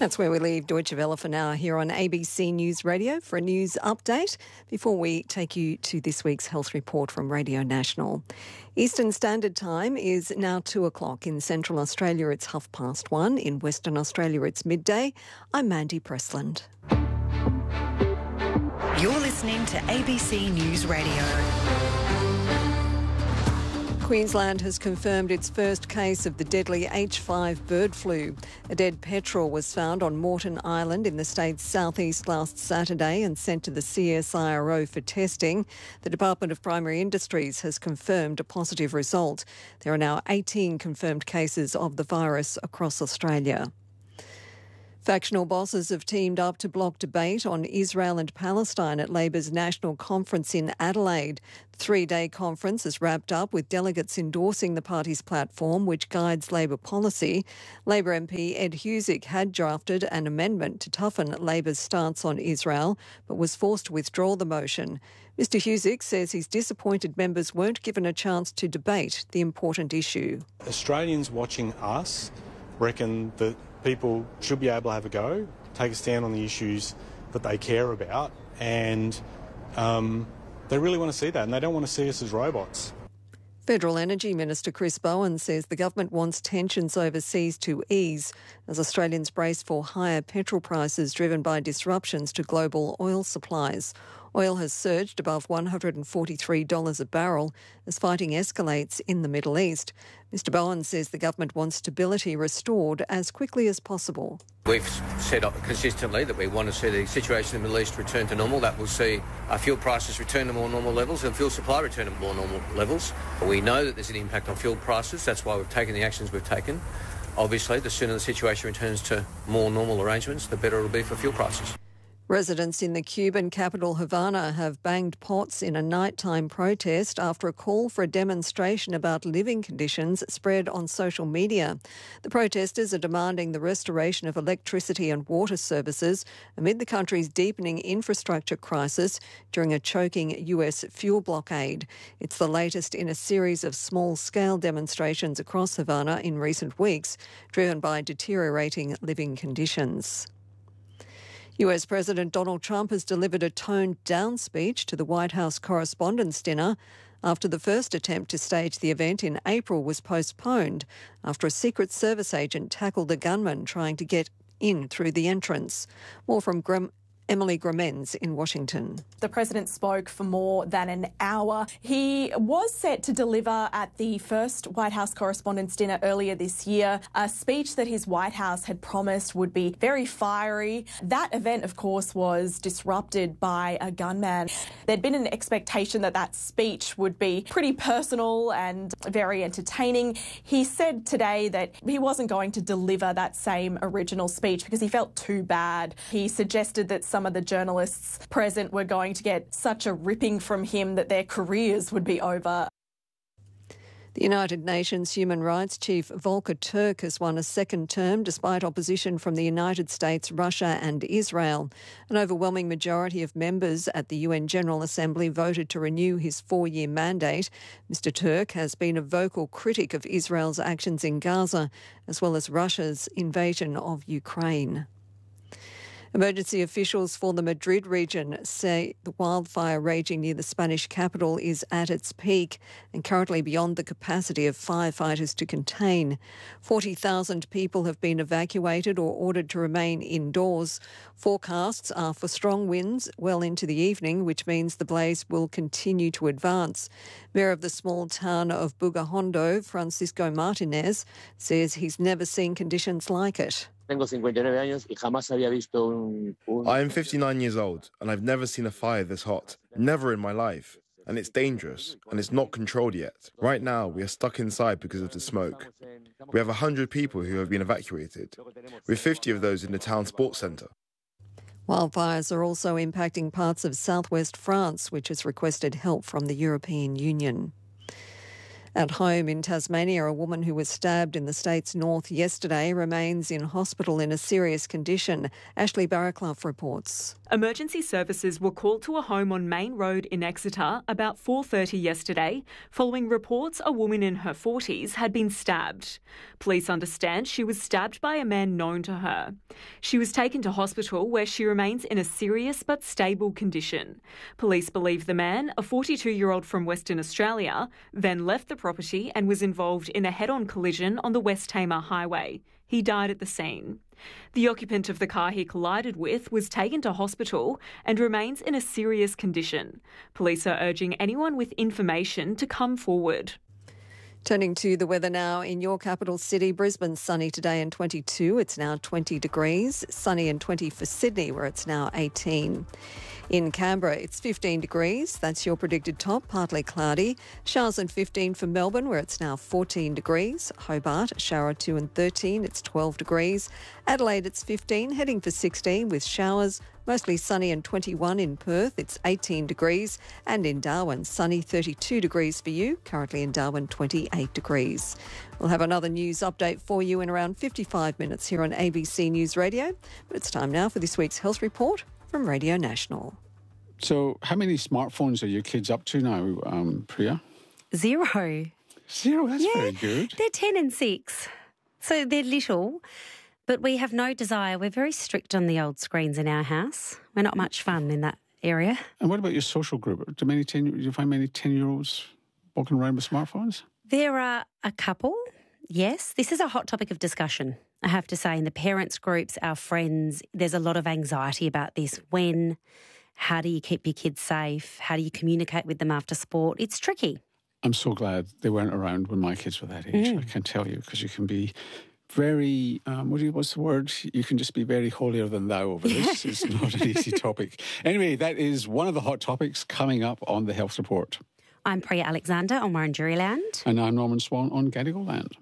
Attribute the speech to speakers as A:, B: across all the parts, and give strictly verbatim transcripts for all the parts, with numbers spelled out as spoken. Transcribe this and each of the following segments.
A: That's where we leave Deutsche Welle for now here on A B C News Radio for a news update before we take you to this week's health report from Radio National. Eastern Standard Time is now two o'clock. In Central Australia, it's half past one. In Western Australia, it's midday. I'm Mandy Pressland.
B: You're listening to A B C News Radio.
A: Queensland has confirmed its first case of the deadly H five bird flu. A dead petrel was found on Moreton Island in the state's southeast last Saturday and sent to the C S I R O for testing. The Department of Primary Industries has confirmed a positive result. There are now eighteen confirmed cases of the virus across Australia. Factional bosses have teamed up to block debate on Israel and Palestine at Labor's National Conference in Adelaide. The three-day conference is wrapped up with delegates endorsing the party's platform, which guides Labor policy. Labor M P Ed Husic had drafted an amendment to toughen Labor's stance on Israel, but was forced to withdraw the motion. Mister Husic says he's disappointed members weren't given a chance to debate the important issue.
C: Australians watching us reckon that people should be able to have a go, take a stand on the issues that they care about, and um, they really want to see that, and they don't want to see us as robots.
A: Federal Energy Minister Chris Bowen says the government wants tensions overseas to ease as Australians brace for higher petrol prices driven by disruptions to global oil supplies. Oil has surged above one hundred forty-three dollars a barrel as fighting escalates in the Middle East. Mister Bowen says the government wants stability restored as quickly as possible.
D: We've said consistently that we want to see the situation in the Middle East return to normal. That will see our fuel prices return to more normal levels and fuel supply return to more normal levels. We know that there's an impact on fuel prices. That's why we've taken the actions we've taken. Obviously, the sooner the situation returns to more normal arrangements, the better it'll be for fuel prices.
A: Residents in the Cuban capital Havana have banged pots in a nighttime protest after a call for a demonstration about living conditions spread on social media. The protesters are demanding the restoration of electricity and water services amid the country's deepening infrastructure crisis during a choking U S fuel blockade. It's the latest in a series of small-scale demonstrations across Havana in recent weeks, driven by deteriorating living conditions. U S President Donald Trump has delivered a toned-down speech to the White House Correspondents' Dinner after the first attempt to stage the event in April was postponed after a Secret Service agent tackled a gunman trying to get in through the entrance. More from Graham Emily Gramenz in Washington.
E: The President spoke for more than an hour. He was set to deliver at the first White House Correspondents' Dinner earlier this year, a speech that his White House had promised would be very fiery. That event, of course, was disrupted by a gunman. There'd been an expectation that that speech would be pretty personal and very entertaining. He said today that he wasn't going to deliver that same original speech because he felt too bad. He suggested that some of the journalists present were going to get such a ripping from him that their careers would be over.
A: The United Nations Human Rights Chief Volker Turk has won a second term despite opposition from the United States, Russia and Israel. An overwhelming majority of members at the U N General Assembly voted to renew his four-year mandate. Mister Turk has been a vocal critic of Israel's actions in Gaza, as well as Russia's invasion of Ukraine. Emergency officials for the Madrid region say the wildfire raging near the Spanish capital is at its peak and currently beyond the capacity of firefighters to contain. forty thousand people have been evacuated or ordered to remain indoors. Forecasts are for strong winds well into the evening, which means the blaze will continue to advance. Mayor of the small town of Bugahondo, Francisco Martinez, says he's never seen conditions like it.
F: I am fifty-nine years old and I've never seen a fire this hot. Never in my life. And it's dangerous and it's not controlled yet. Right now we are stuck inside because of the smoke. We have one hundred people who have been evacuated. We have fifty of those in the town sports centre.
A: Wildfires are also impacting parts of southwest France, which has requested help from the European Union. At home in Tasmania, a woman who was stabbed in the state's north yesterday remains in hospital in a serious condition. Ashley Barraclough reports.
G: Emergency services were called to a home on Main Road in Exeter about four thirty yesterday, following reports a woman in her forties had been stabbed. Police understand she was stabbed by a man known to her. She was taken to hospital where she remains in a serious but stable condition. Police believe the man, a forty-two-year-old from Western Australia, then left the property and was involved in a head-on collision on the West Tamar Highway. He died at the scene. The occupant of the car he collided with was taken to hospital and remains in a serious condition. Police are urging anyone with information to come forward.
A: Turning to the weather now in your capital city, Brisbane sunny today and twenty-two. It's now twenty degrees. Sunny and twenty for Sydney, where it's now eighteen. In Canberra, it's fifteen degrees. That's your predicted top, partly cloudy. Showers and fifteen for Melbourne, where it's now fourteen degrees. Hobart, shower two and thirteen. It's twelve degrees. Adelaide, it's fifteen, heading for sixteen with showers. Mostly sunny and twenty-one in Perth. It's eighteen degrees. And in Darwin, sunny, thirty-two degrees for you. Currently in Darwin, twenty-eight degrees. We'll have another news update for you in around fifty-five minutes here on A B C News Radio. But it's time now for this week's health report from Radio National.
H: So how many smartphones are your kids up to now, um, Priya?
I: Zero.
H: Zero, that's
I: yeah,
H: very good.
I: They're ten and six. So they're little, but we have no desire. We're very strict on the old screens in our house. We're not much fun in that area.
H: And what about your social group? Do, many ten, do you find many ten-year-olds walking around with smartphones?
I: There are a couple, yes. This is a hot topic of discussion, I have to say. In the parents' groups, our friends, there's a lot of anxiety about this. When, how do you keep your kids safe? How do you communicate with them after sport? It's tricky.
H: I'm so glad they weren't around when my kids were that age. Mm. I can tell you, because you can be very, um, what do you, what's the word? You can just be very holier than thou over this. It's not an easy topic. Anyway, that is one of the hot topics coming up on the Health Report.
I: I'm Priya Alexander on Wurundjeri Land.
H: And I'm Norman Swan on Gadigal Land.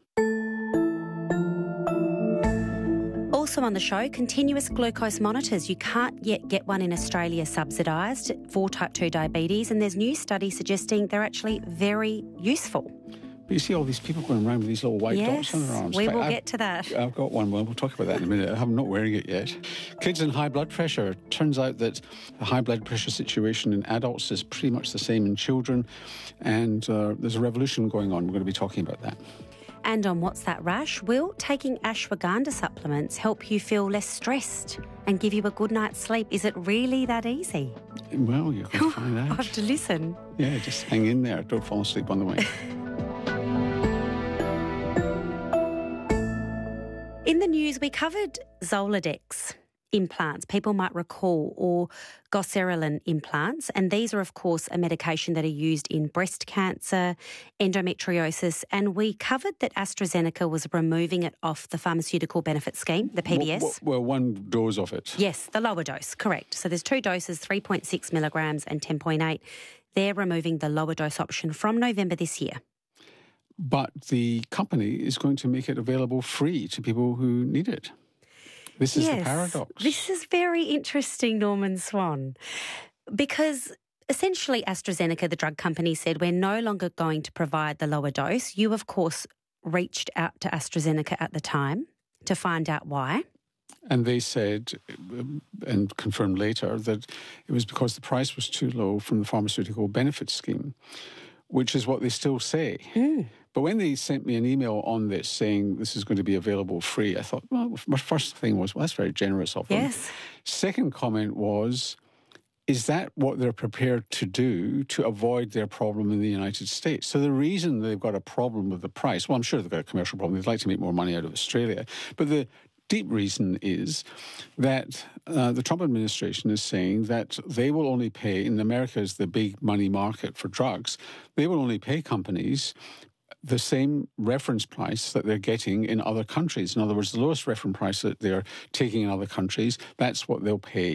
I: Also on the show, continuous glucose monitors. You can't yet get one in Australia subsidised for type two diabetes, and there's new studies suggesting they're actually very useful.
H: But you see all these people going around with these little white
I: yes,
H: dots on their arms.
I: we will
H: I've,
I: get to that.
H: I've got one. Well, we'll talk about that in a minute. I'm not wearing it yet. Kids and high blood pressure. Turns out that the high blood pressure situation in adults is pretty much the same in children, and uh, there's a revolution going on. We're going to be talking about that.
I: And on What's That Rush, will taking ashwagandha supplements help you feel less stressed and give you a good night's sleep? Is it really that easy?
H: Well, you're going to find out.
I: I have to listen.
H: Yeah, just hang in there. Don't fall asleep on the way.
I: In the news, we covered Zoladex implants, people might recall, or goserelin implants. And these are, of course, a medication that are used in breast cancer, endometriosis. And we covered that AstraZeneca was removing it off the Pharmaceutical Benefit Scheme, the P B S.
H: Well, well, one dose of it.
I: Yes, the lower dose, correct. So there's two doses, three point six milligrams and ten point eight. They're removing the lower dose option from November this year.
H: But the company is going to make it available free to people who need it. This is
I: yes,
H: the paradox.
I: This is very interesting, Norman Swan, because essentially AstraZeneca, the drug company, said we're no longer going to provide the lower dose. You, of course, reached out to AstraZeneca at the time to find out why.
H: And they said, and confirmed later, that it was because the price was too low from the Pharmaceutical Benefit Scheme, which is what they still say. Mm. But when they sent me an email on this saying this is going to be available free, I thought, well, my first thing was, well, that's very generous of them.
I: Yes.
H: Second comment was, is that what they're prepared to do to avoid their problem in the United States? So the reason they've got a problem with the price, well, I'm sure they've got a commercial problem. They'd like to make more money out of Australia. But the deep reason is that uh, the Trump administration is saying that they will only pay, in America is the big money market for drugs, they will only pay companies the same reference price that they're getting in other countries. In other words, the lowest reference price that they're taking in other countries, that's what they'll pay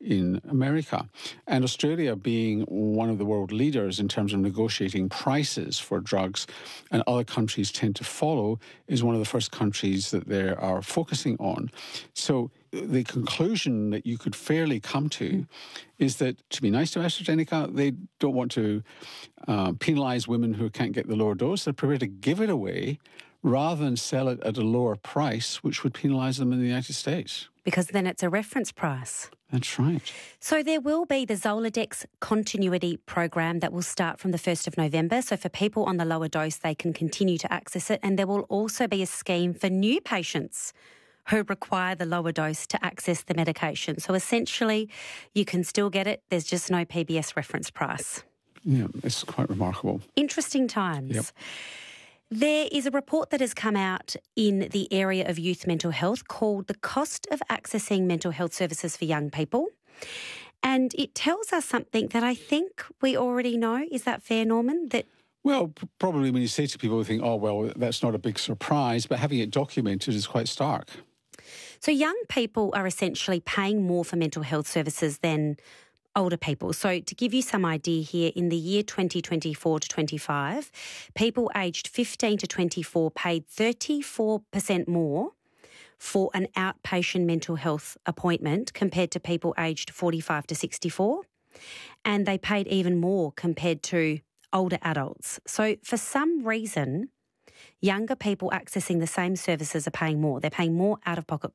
H: in America. And Australia, being one of the world leaders in terms of negotiating prices for drugs, and other countries tend to follow, is one of the first countries that they are focusing on. So the conclusion that you could fairly come to mm. is that, to be nice to AstraZeneca, they don't want to uh, penalise women who can't get the lower dose. They're prepared to give it away rather than sell it at a lower price, which would penalise them in the United States.
I: Because then it's a reference price.
H: That's right.
I: So there will be the Zoladex continuity program that will start from the first of November. So for people on the lower dose, they can continue to access it. And there will also be a scheme for new patients who require the lower dose to access the medication. So essentially, you can still get it. There's just no P B S reference price.
H: Yeah, it's quite remarkable.
I: Interesting times.
H: Yep.
I: There is a report that has come out in the area of youth mental health called The Cost of Accessing Mental Health Services for Young People. And it tells us something that I think we already know. Is that fair, Norman? That
H: Well, p- probably when you say to people, they think, oh, well, that's not a big surprise, but having it documented is quite stark.
I: So young people are essentially paying more for mental health services than older people. So to give you some idea here, in the year twenty twenty-four to twenty-five, people aged fifteen to twenty-four paid thirty-four percent more for an outpatient mental health appointment compared to people aged forty-five to sixty-four. And they paid even more compared to older adults. So for some reason, younger people accessing the same services are paying more. They're paying more out-of-pocket